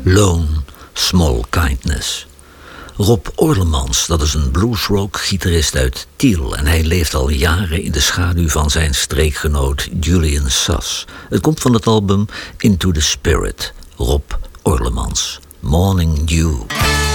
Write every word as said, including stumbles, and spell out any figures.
Lone Small Kindness. Rob Orlemans, dat is een bluesrock-gitarist uit Tiel en hij leeft al jaren in de schaduw van zijn streekgenoot Julian Sass. Het komt van het album Into the Spirit. Rob Orlemans, Morning Dew.